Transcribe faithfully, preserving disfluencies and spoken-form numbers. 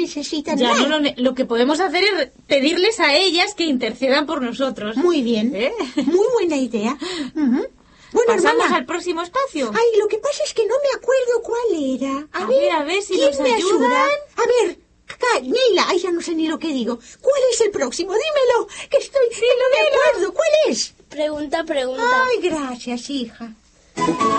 necesitan Ya, más. no, no, lo que podemos hacer es pedirles a ellas que intercedan por nosotros. Muy bien. ¿Eh? Muy buena idea. Uh-huh. Bueno, ¿Pasamos hermana, al próximo espacio? ay, lo que pasa es que no me acuerdo cuál era. A, A ver, ver, a ver si ¿quién nos me ayudan? ayuda? A ver, ca- Neila, ay, ya no sé ni lo que digo. ¿Cuál es el próximo? Dímelo, que estoy... Dilo, no me acuerdo. ¿Cuál es? Pregunta, pregunta. Ay, gracias, hija.